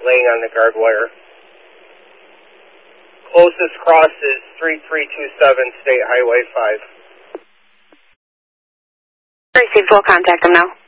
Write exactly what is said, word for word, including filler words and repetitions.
laying on the guard wire. Closest cross is three three two seven State Highway five. Received, we'll contact them now.